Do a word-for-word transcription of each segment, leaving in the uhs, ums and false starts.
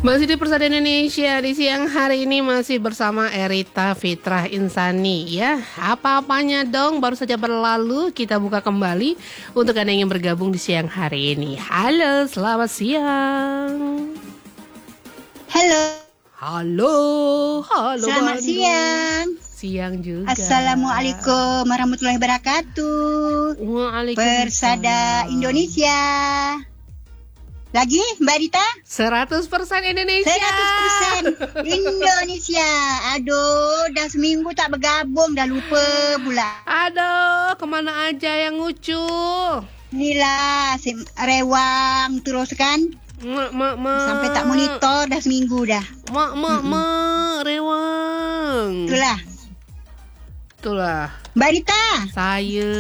Masih di Persada Indonesia di siang hari ini masih bersama Erita Fitrah Insani ya. Apa-apanya dong baru saja berlalu, kita buka kembali untuk Anda yang ingin bergabung di siang hari ini. Halo, selamat siang. Halo. Halo, halo. Selamat Bandung. siang. Siang juga. Assalamualaikum warahmatullahi wabarakatuh. Waalaikumsalam. Persada Indonesia. Lagi Mbak Rita? seratus persen Indonesia. seratus persen Indonesia. Aduh, dah seminggu tak bergabung, dah lupa pula. Aduh, kemana aja yang lucu? Inilah si rewang terus kan. Mak, mak, mak. Sampai tak monitor dah seminggu dah. Mak, mak, mak, rewang. Itulah. Itulah. Mbak Rita. Saya.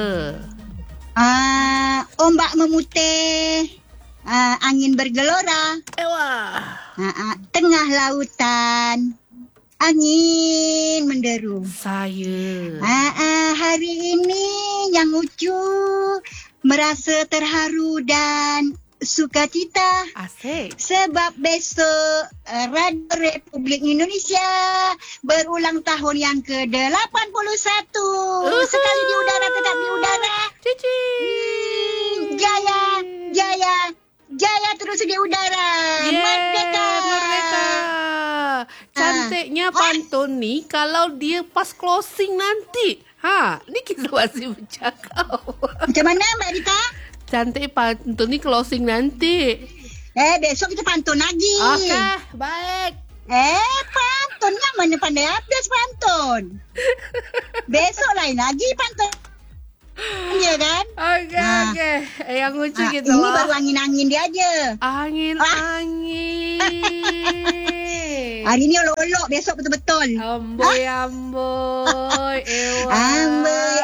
Ah, ombak memutih. Uh, angin bergelora, Ewa. uh, uh, tengah lautan, angin menderu. Saya. Uh, uh, hari ini yang lucu, merasa terharu dan sukacita. Asik. Sebab besok uh, Radio Republik Indonesia berulang tahun yang ke delapan puluh satu. Uhuh. Sekali di udara tetap di udara. Cici. Hmm, jaya, jaya. Jaya terus di udara. Yeah, Merdeka. Merdeka. Cantiknya pantun nih kalau dia pas closing nanti. Ha, ini kita masih bercakap. Macam mana Mbak Rita? Cantik pantun nih closing nanti. Eh, besok kita pantun lagi. Oke, baik. Eh, pantunnya mana pandai habis pantun. Besok lain lagi pantun. Ya kan? Oke, Ah. oke. Eh, yang lucu Ah, gitu ini loh. baru angin-angin dia aja. Angin, Ah. angin. Hari ini olok-olok, besok betul-betul. Amboy, amboy. Ewa. Amboi,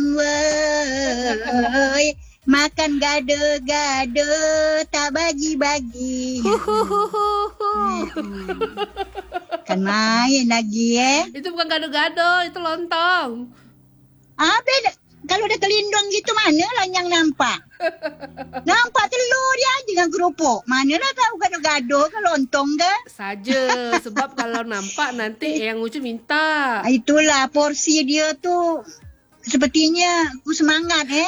amboi. Makan gado-gado, tak bagi-bagi. Huhuhuhu. Kan main lagi eh. Itu bukan gado-gado, itu lontong. Ah, beda. Kalau ada kelindung gitu, mana lah yang nampak? Nampak telur dia aja dengan kerupuk. Manalah tahu gado-gado ke lontong ke? Saja, sebab kalau nampak nanti yang lucu minta. Ah, itulah porsi dia tu. Sepertinya aku semangat eh.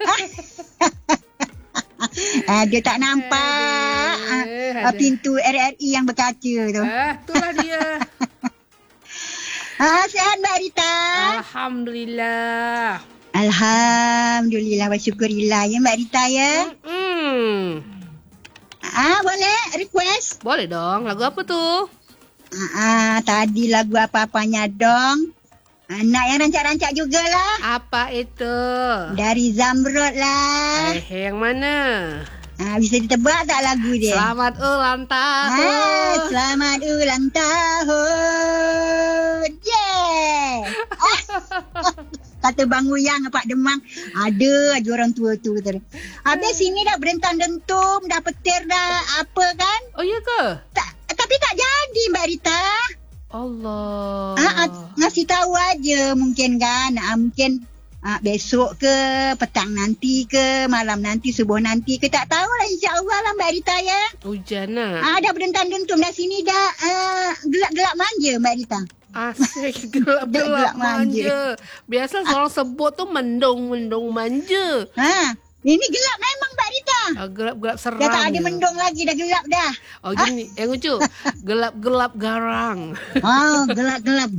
Ah, dia tak nampak Aduh, ah, aduh. pintu R R I yang berkaca tu. Ah, itulah dia. Ah, sihat Mbak Rita? Alhamdulillah. Alhamdulillah wa syukurillah ya Mbak Rita ya. Hmm. Ah, boleh request? Boleh dong, lagu apa tuh? Ah, ah, tadi lagu apa-apanya dong. Anak yang rancak-rancak jugalah. Apa itu? Dari Zamrud lah. Eh, yang mana? Ah, bisa ditebak tak lagu dia? Selamat ulang tahun. Ah, selamat ulang tahun. Yeah. Ah. Kata Bang Uyang Pak Demang, ada aja orang tua tu. Habis sini dah berentan dentum, dah petir dah apa kan? Oh iya ke? Tak, tapi tak jadi Mbak Rita. Allah. Ah, ah, ngasih tahu aja mungkin kan. Ah, mungkin ah, besok ke, petang nanti ke, malam nanti, subuh nanti ke. Tak tahulah insya-Allah lah Mbak Rita ya. Hujan lah. Ah, dah berdentan dentum dah sini dah ah, gelap-gelap manja Mbak Rita. Asik, gelap-gelap Gelap manja. manja. Biasa seorang sebut tuh mendung-mendung manja. Ha, ini gelap memang Mbak Rita. Ah, gelap-gelap seram. Dah tak ada mendung lagi, dah gelap dah. Oh gini, yang lucu. Gelap-gelap garang. Oh, gelap-gelap.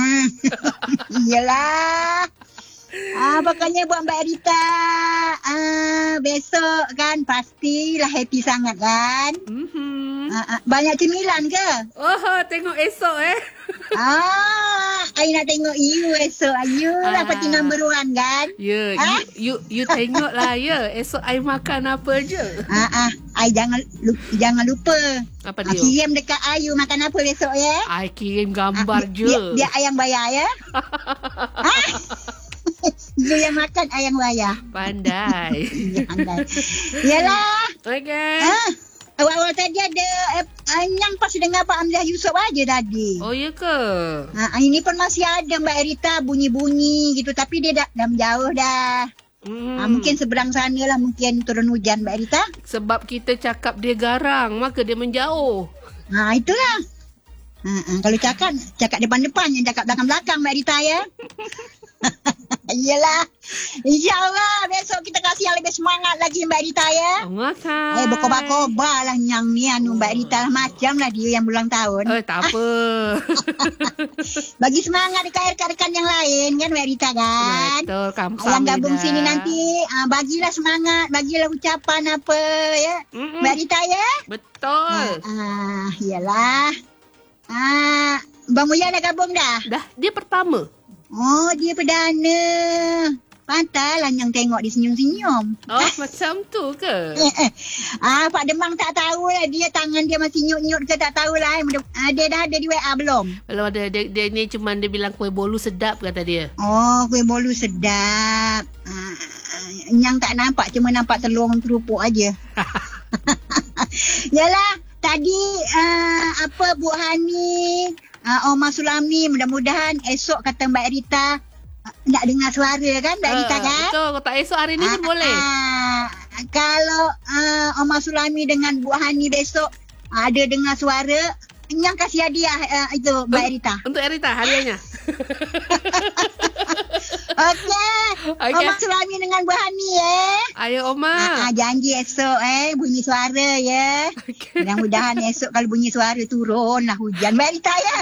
Iyalah. Ah, pokoknya buat Mbak Rita. Ah, besok kan pastilah happy sangat kan. Mhm. Ah, ah, banyak cemilan ke? Oh, tengok esok eh. Ah, I nak tengok you esok. You lah Ah. parti number one kan? Ya, Ah? you, you, you tengok lah ya. Esok I makan apa je. Ah, ah, I jangan lupa, jangan lupa. Apa Ah, dia? kirim dekat I you makan apa besok ya? I kirim gambar Ah, je. Biar, biar I yang bayar ya. Ah? You yang makan, I yang bayar. Pandai. Ya, pandai. Yalah. Okay. Ah, awal-awal tadi ada eh, ah, yang pas dengar Pak Hamzah Yusof aja tadi. Oh ya ke? Ah, ini pun masih ada Mbak Rita bunyi-bunyi gitu. Tapi dia dah, dah menjauh dah. Hmm. Ah, mungkin seberang sana lah mungkin turun hujan Mbak Rita. Sebab kita cakap dia garang, maka dia menjauh. Ha, itulah. Ha, ha, kalau cakap, cakap depan-depan, yang cakap belakang-belakang Mbak Rita ya. Yelah. InsyaAllah besok kita kasih yang lebih semangat lagi Mbak Rita ya. Makan. Eh, berkobar-kobar lah nyang ni anu Mbak Rita lah. Macam lah dia yang ulang tahun. Eh, tak apa. Bagi semangat dekat rekan-rekan yang lain kan Mbak Rita kan. Betul, kamsahamnida. Yang gabung sini nanti, ah, bagilah semangat, bagilah ucapan apa ya. Mm-mm. Mbak Rita ya. Betul. Ah, ah, iyalah. Ah, Bang Muya dah gabung dah? Dah, dia pertama. Oh, dia perdana. Pantailah yang tengok dia senyum-senyum. Oh, macam tu ke? Eh, eh. Ah, Pak Demang tak tahulah dia tangan dia masih nyut-nyut ke tak tahulah. Ah, dia dah ada di W A belum? Belum ada. Dia, dia ni cuma dia bilang kuih bolu sedap kata dia. Oh, kuih bolu sedap. Ah, yang tak nampak, cuma nampak telur kerupuk aja. Yalah, tadi uh, apa Bu Hani, uh, Omar Sulami, mudah-mudahan esok kata Mbak Rita uh, nak dengar suara kan Mbak Rita Ah, kan? betul. Kalau tak esok hari ni pun boleh. Ah, kalau uh, Omar Sulami dengan Bu Hani besok uh, ada dengar suara, yang kasih hadiah uh, itu Mbak Rita. Untuk Erita hadiahnya. Okey. Okey. Omar Sulami dengan Bu Hani eh. Ayo Oma. Ah, ah, janji esok eh bunyi suara ya. Okay. Mudah-mudahan esok kalau bunyi suara turunlah hujan Mbak Rita ya.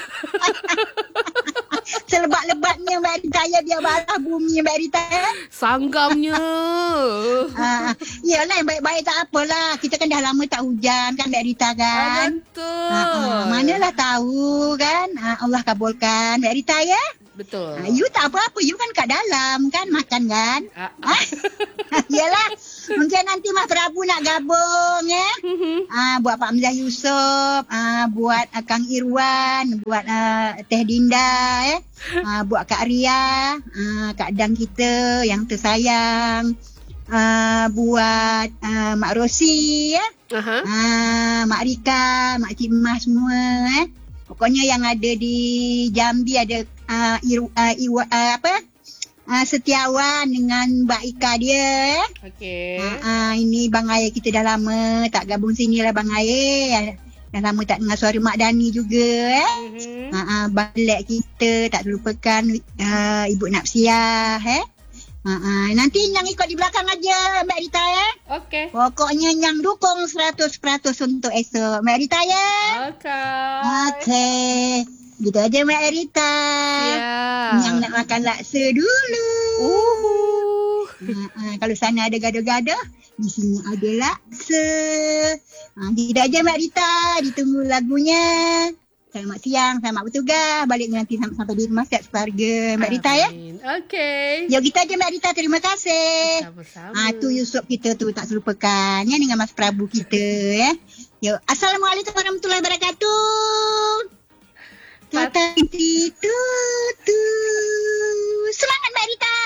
Selebat-lebatnya Mbak Rita ya biar balah bumi Mbak Rita ya. Sanggamnya. Ah, iyalah yang baik-baik tak apalah. Kita kan dah lama tak hujan kan Mbak Rita kan. Betul. Ah, ah, manalah tahu kan. Ah, Allah kabulkan Mbak Rita ya. Betul. Ah, you tak apa-apa. You kan kat dalam kan makan kan. Ah, Ah, iyalah. Mungkin nanti Mas Prabu nak gabung ya. Ah, buat Pak Hamzah Yusof, ah, buat uh, Kang Irwan, buat uh, Teh Dinda ya. Ah, buat Kak Ria, ah, Kak Dang kita yang tersayang. Ah, buat uh, Mak Rosi ya. Aha. Ah, Mak Rika, Mak Cik Mas semua eh. Pokoknya yang ada di Jambi ada uh, Iru, uh, Iwa, uh, apa? Uh, Setiawan dengan Mbak Ika dia eh. Okey. Uh, uh, ini Bang Air kita dah lama tak gabung sini lah Bang Air. Dah lama tak dengar suara Mak Dani juga eh. Mhm. Uh, uh, Bang Lek kita tak terlupakan uh, Ibu Napsiah eh. Uh, uh, nanti yang ikut di belakang aja Mbak Rita ya. Okey. Pokoknya yang dukung seratus peratus untuk esok Mbak Rita ya. Okey. Okey. Gitu aja Mbak Rita. Ya. Yang nak makan laksa dulu. Uhu. Ha, ha, kalau sana ada gado-gado, di sini ada laksa. Ha, gitu aja Mbak Rita. Ditunggu lagunya. Selamat siang, selamat bertugas. Balik nanti sampai, sampai di rumah siap sekeluarga Mbak Rita ya. Amin. Okey. Ya gitu aja Mbak Rita. Terima kasih. Sama-sama. Ah tu Yusof kita tu tak terlupakan ya dengan Mas Prabu kita ya. Yo, Assalamualaikum warahmatullahi wabarakatuh. Tata itu tu. Semangat Mbak Rita.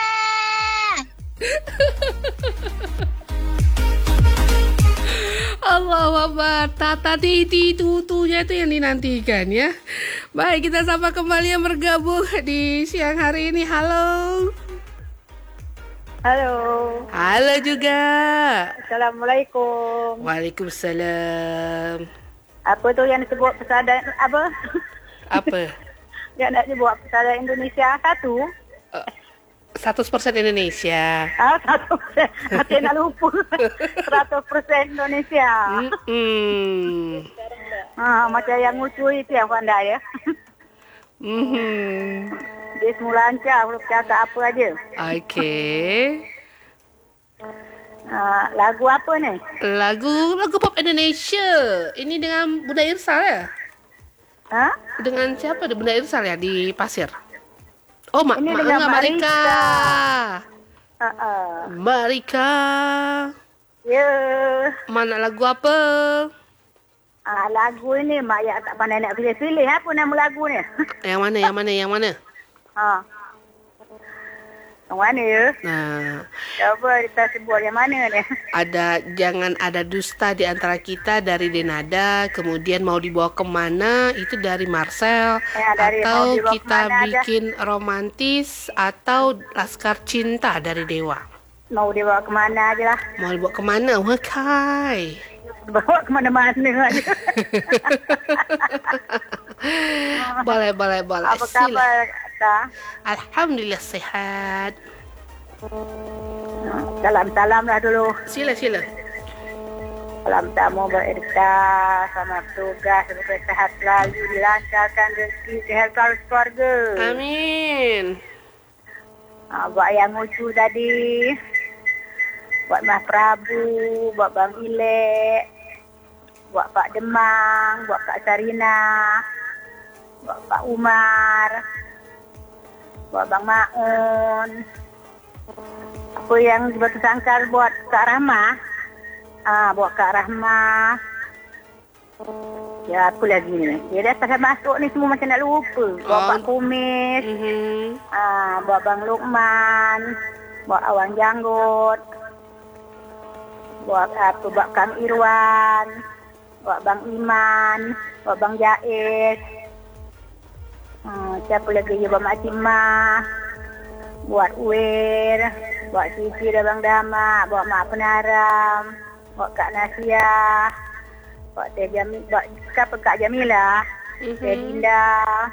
Allahu Akbar. Tata titi tutunya itu yang dinantikan ya. Baik, kita sapa kembali yang bergabung di siang hari ini. Halo. Halo. Halo juga. Assalamualaikum. Waalaikumsalam. Apa tu yang disebut persada apa? Apa? Yang nak disebut persada Indonesia satu? seratus persen Indonesia. Ah, satu persen. Nanti nak lupa. Seratus persen Indonesia. Hmm. Ah, macam yang lucu itu yang pandai ya. Hmm. Dia semula lancar, belum cakap apa aja. Okey. Ah, lagu apa ni? Lagu lagu pop Indonesia. Ini dengan Bunda Irsal ya? Ha? Dengan siapa? Bunda Irsal ya di Pasir. Oh, Mak Ini Ma, dengan enggak, Marika. Ah, ah. Marika. Ya. Mana lagu apa? Ah, lagu ini mak ya tak pandai nak pilih-pilih apa nama lagu ni. Yang mana? Yang mana? Yang mana? Ha. Yang mana ya? Nah, Cuba kita sebut yang mana ni? ada jangan ada dusta di antara kita dari Denada, kemudian mau dibawa kemana itu dari Marcel, Ya, dari atau Mau Dibawa kita Kemana ada. bikin romantis, atau Laskar Cinta dari Dewa. Mau dibawa kemana aje lah. Mau dibawa kemana? Wakai. bawa kemana-mana aja. Boleh, boleh, boleh. Apa Sila. kabar, Kak? Alhamdulillah sehat. Salam-salam lah dulu. Sila, sila. Salam tamu berita, selamat tugas, semoga sehat selalu, dilancarkan rezeki, sehat selalu keluarga. Amin. Ah, buat yang lucu tadi, buat Mas Prabu, buat Bang Ilek, buat Pak Demang, buat Kak Sarina, buat Pak Umar, buat Bang Maun. Apa yang batu sangkar buat Kak Rahma? Ah, buat Kak Rahma. Ya, apa lagi ni? Ya, dah pasal masuk ni semua macam nak lupa. Buat Oh. Pak Kumis. Mhm. Ah, buat Bang Lukman. Buat Awang Janggut. Buat apa? Buat Kang Irwan. Buat Bang Iman. Buat Bang Jaiz. Ah, siapa lagi? Ya, buat Mak Cimah. Buat Uir. Buat Siti dan Bang Dama. Buat Mak Penaram. Buat Kak Nasia. Buat Teh Jamil. Buat siapa Kak Jamila. Mhm. Teh Dinda.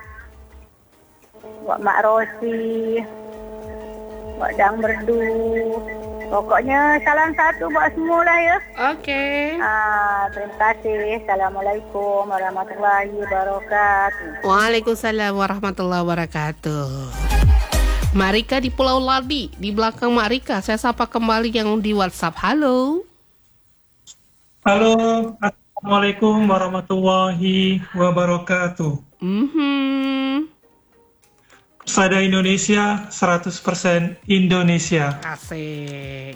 Buat Mak Rosi. Buat Dang Merdu. Pokoknya salam satu buat semua lah ya. Oke. Ah, terima kasih. Assalamualaikum warahmatullahi wabarakatuh. Waalaikumsalam warahmatullahi wabarakatuh. Marika di Pulau Ladi. Di belakang Marika, saya sapa kembali yang di WhatsApp. Halo. Halo, Assalamualaikum warahmatullahi wabarakatuh. Mhm. Sada Indonesia, seratus persen Indonesia. Asik.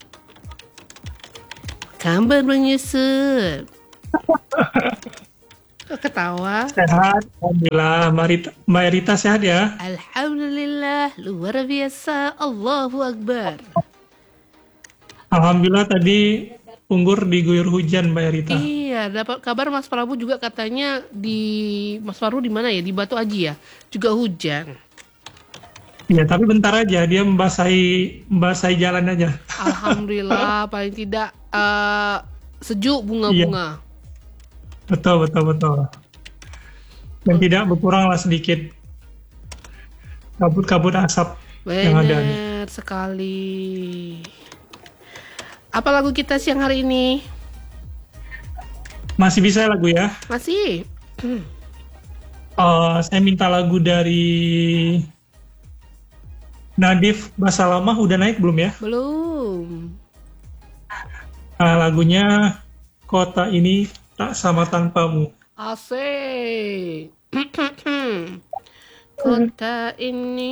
Kabar menyusup. Kok ketawa? Sehat, Alhamdulillah. Marita, Mbak Erita sehat ya? Alhamdulillah, luar biasa. Allahu Akbar. Alhamdulillah tadi Unggur diguyur hujan Mbak Erita. Iya, dapat kabar Mas Prabu juga katanya di Mas Prabu di mana ya? Di Batu Aji ya? Juga hujan. Ya, tapi bentar aja dia membasahi membasahi jalan aja. Alhamdulillah, paling tidak eh, sejuk bunga-bunga. Betul, betul, betul. Dan tidak berkuranglah sedikit kabut-kabut asap yang ada. Benar sekali. Apa lagu kita siang hari ini? Masih bisa lagu ya? Masih? Eh, saya minta lagu dari Nadif Basalamah, udah naik belum ya? Belum. Nah, lagunya Kota Ini Tak Sama Tanpamu. Asik. Kota ini.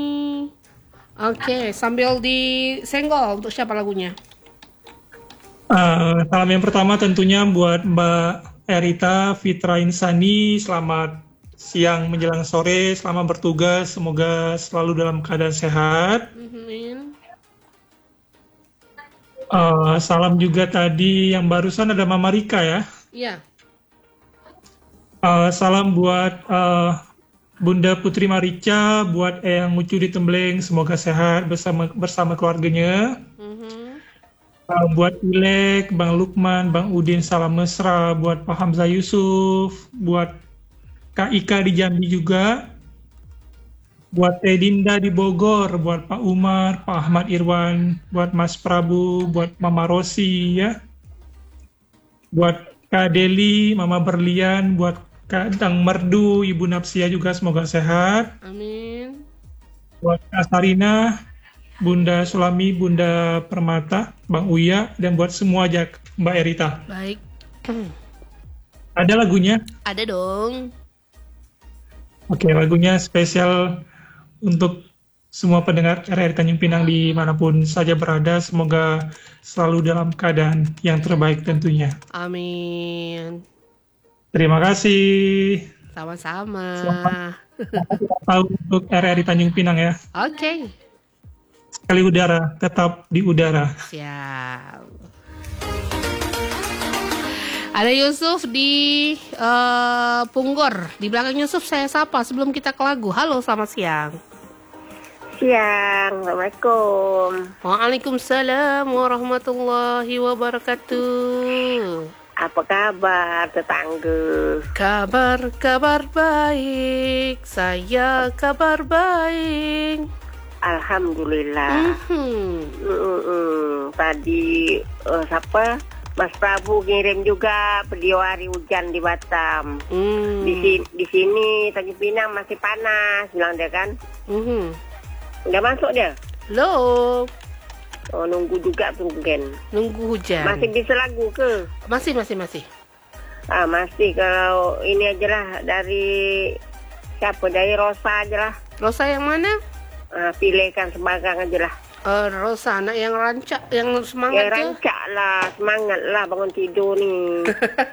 Oke, sambil disenggol untuk siapa lagunya? Eh, salam yang pertama tentunya buat Mbak Erita Fitra Insani. Selamat siang menjelang sore, selamat bertugas, semoga selalu dalam keadaan sehat. Amin. Eh, salam juga tadi yang barusan ada Mama Rika ya. Iya. Eh, salam buat eh, Bunda Putri Marica, buat Eyang Mucu di Tembleng, semoga sehat bersama bersama keluarganya. Mhm. Eh, buat Ilek, Bang Lukman, Bang Udin, salam mesra. Buat Pak Hamzah Yusuf, buat Kak Ika di Jambi juga. Buat Teh Dinda di Bogor, buat Pak Umar, Pak Ahmad Irwan, buat Mas Prabu, buat Mama Rosi ya. Buat Kak Deli, Mama Berlian, buat Kak Dang Merdu, Ibu Napsia juga semoga sehat. Amin. Buat Kak Sarina, Bunda Sulami, Bunda Permata, Bang Uya, dan buat semua aja Mbak Erita. Baik. Ada lagunya? Ada dong. Oke, lagunya spesial untuk semua pendengar R R Tanjung Pinang dimanapun saja berada. Semoga selalu dalam keadaan yang terbaik tentunya. Amin. Terima kasih. Sama-sama. Tahu untuk R R Tanjung Pinang ya. Oke. Sekali udara, tetap di udara. Siap. Ada Yusuf di eh, Punggor. Di belakang Yusuf saya sapa sebelum kita ke lagu. Halo, selamat siang. Siang, Assalamualaikum. Waalaikumsalam warahmatullahi wabarakatuh. Apa kabar tetangga? Kabar-kabar baik, saya kabar baik. Alhamdulillah. Mhm. Mm-mm. Tadi uh, siapa? Mas Prabu ngirim juga video hari hujan di Batam. Hmm. Di sini, di sini Tanjung Pinang masih panas, bilang dia kan. Mhm. Udah masuk dia? Loh, Oh, nunggu juga tuh mungkin. nunggu hujan. Masih bisa lagu ke? Masih, masih, masih. Ah, masih. Kalau ini aja lah dari siapa? Dari Rosa aja lah. Rosa yang mana? Ah, pilihkan sembagang aja lah. Eh, Rosa, anak yang rancak, yang Ya semangat tuh. rancak lah, semangat lah bangun tidur nih.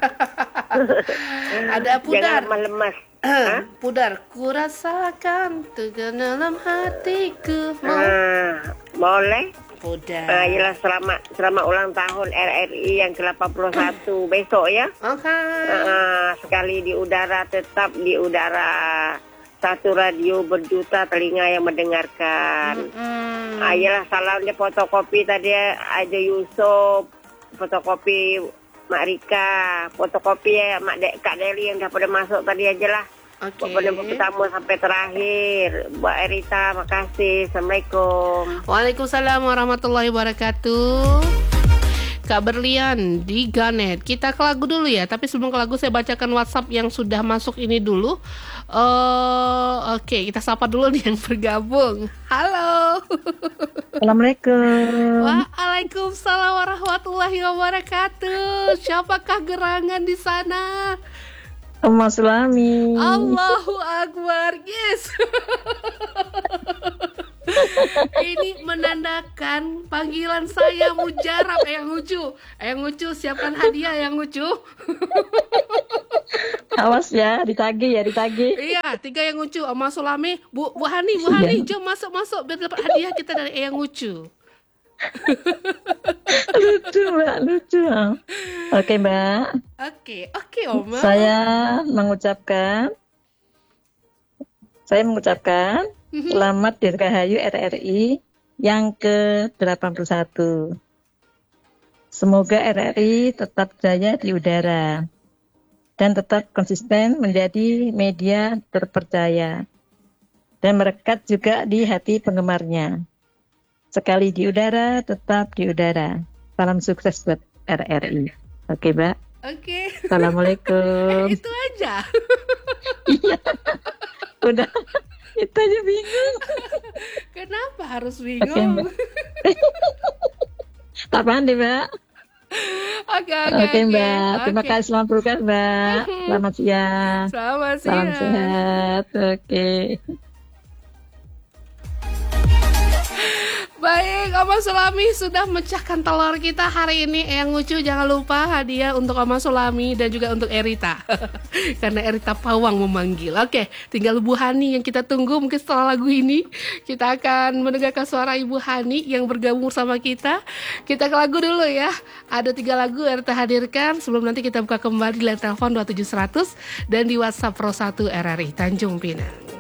Ada Jangan pudar. lemas-lemas. Hah? Pudar, ku rasakan tegang dalam hatiku. Mau Ah, boleh. pudar. Ah, yelah selamat selamat ulang tahun R R I yang ke delapan puluh satu besok ya. Oke. Ah, sekali di udara, tetap di udara. Satu radio berjuta telinga yang mendengarkan. Mm. Ah, yelah salam dia fotokopi tadi ada Yusuf, fotokopi Mak Rika, fotokopi ya Mak Dek Kak Deli yang dah pada masuk tadi aja lah. Oke. Buat pendengar pertama sampai terakhir. Buat Erita, makasih. Assalamualaikum. Waalaikumsalam warahmatullahi wabarakatuh. Kak Berlian di Ganet. Kita ke lagu dulu ya. Tapi sebelum ke lagu saya bacakan WhatsApp yang sudah masuk ini dulu. Eh, Oke, kita sapa dulu nih yang bergabung. Halo. Assalamualaikum. Waalaikumsalam warahmatullahi wabarakatuh. Siapakah gerangan di sana? Mas Sulami. Allahu Akbar. Yes. Ini menandakan panggilan saya mujarab. Yang lucu, yang lucu siapkan hadiah yang lucu. Awas ya, ditagih ya, ditagih. Iya, tiga yang lucu. Sama Sulami, Bu, Bu Hani, Bu Hani, jom masuk masuk biar dapat hadiah kita dari yang lucu. Lucu Mbak, lucu. Oke Mbak, Oke, oke Oma. saya mengucapkan, saya mengucapkan selamat Dirgahayu R R I yang ke delapan puluh satu. Semoga R R I tetap jaya di udara dan tetap konsisten menjadi media terpercaya dan merekat juga di hati penggemarnya. Sekali di udara, tetap di udara. Salam sukses buat R R I. Oke, Mbak. Oke. Assalamualaikum. Eh, itu aja. Iya. Udah. Itu aja bingung. Kenapa harus Oke, bingung? Mbak. Apaan nih, Mbak? Oke, oke, Oke, Mbak. Terima Oke. kasih selamat berbuka, Mbak. Selamat siang. Selamat Salam siang. sehat. Oke. Baik, Oma Sulami sudah mecahkan telur kita hari ini. Yang lucu jangan lupa hadiah untuk Oma Sulami dan juga untuk Erita. Karena Erita Pawang memanggil. Oke, tinggal Bu Hani yang kita tunggu. Mungkin setelah lagu ini kita akan mendengarkan suara Ibu Hani yang bergabung sama kita. Kita ke lagu dulu ya. Ada tiga lagu Erita hadirkan. Sebelum nanti kita buka kembali di line telepon dua tujuh seratus dan di WhatsApp Pro satu R R I Tanjung Pinang.